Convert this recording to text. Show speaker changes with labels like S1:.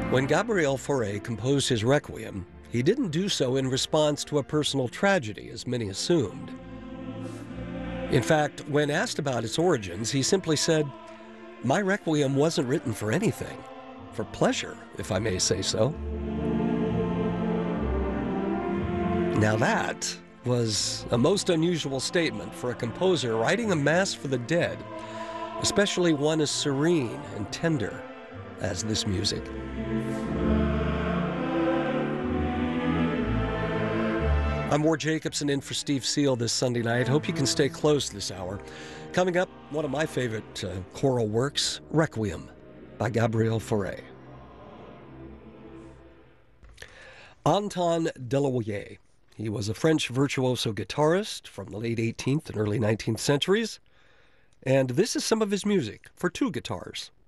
S1: When Gabriel Fauré composed his Requiem, he didn't do so in response to a personal tragedy, as many assumed. In fact, when asked about its origins, he simply said, "My Requiem wasn't written for anything, for pleasure, if I may say so." Now that was a most unusual statement for a composer writing a mass for the dead, especially one as serene and tender as this music. I'm Ward Jacobson in for Steve Seal this Sunday night. Hope you can stay close this hour. Coming up, one of my favorite choral works, Requiem by Gabriel Fauré. Anton Delaunay. He was a French virtuoso guitarist from the late 18th and early 19th centuries. And this is some of his music for two guitars.